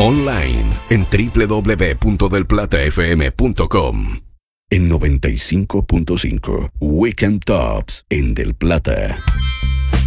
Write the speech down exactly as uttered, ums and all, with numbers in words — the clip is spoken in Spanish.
Online en doble u doble u doble u punto del plata f m punto com. En noventa y cinco punto cinco Weekend Tops en Del Plata.